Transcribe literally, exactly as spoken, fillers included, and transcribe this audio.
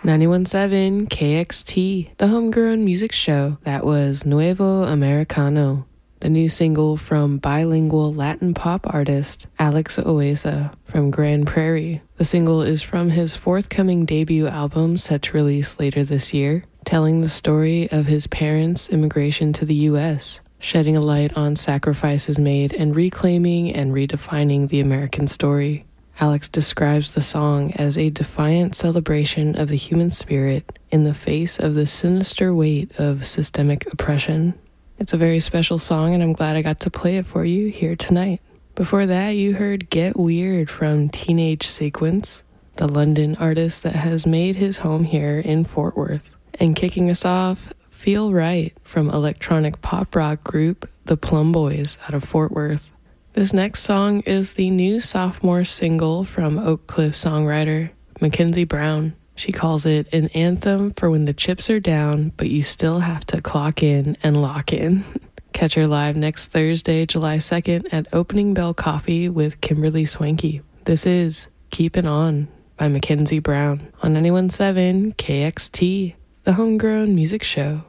ninety-one point seven K X T, the homegrown music show. That was Nuevo Americano, the new single from bilingual Latin pop artist Alex Oeza from Grand Prairie. The single is from his forthcoming debut album set to release later this year, telling the story of his parents' immigration to the U S, shedding a light on sacrifices made and reclaiming and redefining the American story. Alex describes the song as a defiant celebration of the human spirit in the face of the sinister weight of systemic oppression. It's a very special song, and I'm glad I got to play it for you here tonight. Before that, you heard Get Weird from Teenage Sequence, the London artist that has made his home here in Fort Worth. And kicking us off, Feel Right from electronic pop rock group The Plum Boys out of Fort Worth. This next song is the new sophomore single from Oak Cliff songwriter Mackenzie Brown. She calls it an anthem for when the chips are down, but you still have to clock in and lock in. Catch her live next Thursday, July second at Opening Bell Coffee with Kimberly Swanky. This is Keepin' On by Mackenzie Brown on ninety-one point seven K X T, the homegrown music show.